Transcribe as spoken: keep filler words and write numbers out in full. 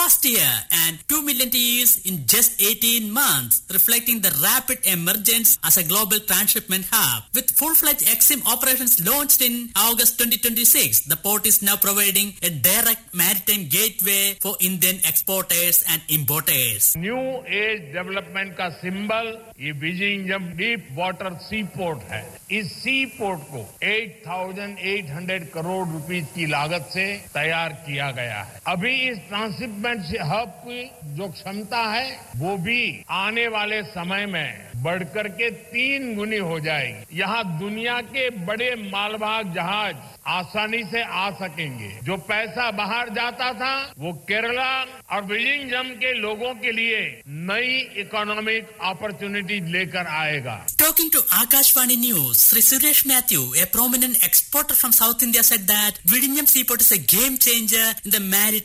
last year and two million T Us in just eighteen months, reflecting the rapid emergence as a global transshipment hub. With full-fledged EXIM operations launched in August twenty twenty-six, the port is now providing a direct maritime gateway for Indian exporters and importers. New age development का symbol ये विजिंगम deep water सी port है. इस सी port को अठारह सौ crore rupees की लागत से तैयार किया गया है. अभी इस ट्रांसशिपमेंट हब की जो क्षमता है वो भी आने वाले समय में बढ़कर के तीन गुनी हो जाएगी. यहाँ दुनिया के बड़े मालवाहक जहाज आसानी से आ सकेंगे. जो पैसा बाहर जाता था वो केरला और विलिंगडम के लोगों के लिए नई इकोनॉमिक अपॉर्चुनिटी लेकर आएगा. Talking to Akashvani News, Sri Suresh Matthew, a prominent exporter from South India, said that Vizhinjam Seaport is a game changer in the maritime